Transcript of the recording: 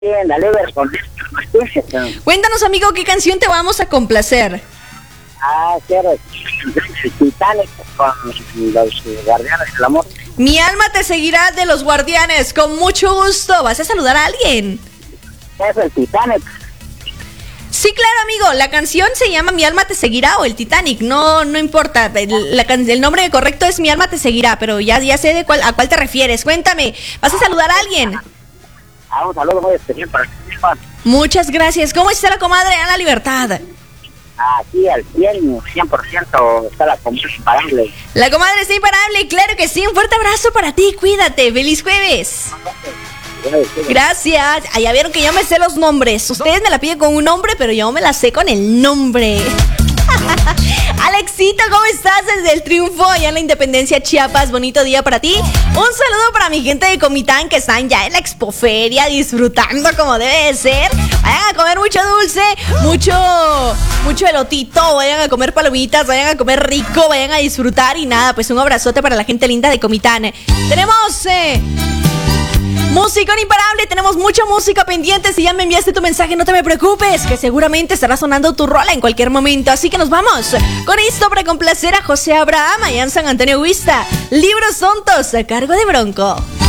Bien, dale, ver con escucha. Cuéntanos, amigo, ¿qué canción te vamos a complacer? Quiero el Titanic con los Guardianes del Amor. Mi alma te seguirá de los Guardianes, con mucho gusto. ¿Vas a saludar a alguien? Es el Titanic. Sí, claro, amigo, la canción se llama Mi alma te seguirá o el Titanic, no importa, el nombre correcto es Mi alma te seguirá, pero ya sé a cuál te refieres. Cuéntame, ¿vas a saludar a alguien? Un saludo muy especial para ti. Muchas gracias. ¿Cómo está la comadre Ana Libertad? Aquí al 100% está la comadre imparable. La comadre está imparable, claro que sí. Un fuerte abrazo para ti, cuídate. ¡Feliz jueves! Gracias. Ya vieron que yo me sé los nombres. Ustedes me la piden con un nombre, pero yo me la sé con el nombre. Alexito, ¿cómo estás? Desde el Triunfo, allá en la Independencia, Chiapas. Bonito día para ti. Un saludo para mi gente de Comitán que están ya en la Expoferia disfrutando como debe de ser. Vayan a comer mucho dulce, mucho elotito, vayan a comer palomitas, vayan a comer rico, vayan a disfrutar y nada, pues un abrazote para la gente linda de Comitán. Tenemos música imparable, tenemos mucha música pendiente. Si ya me enviaste tu mensaje, no te me preocupes, que seguramente estará sonando tu rola en cualquier momento. Así que nos vamos con esto para complacer a José Abraham allá en San Antonio Huista. Libros tontos a cargo de Bronco.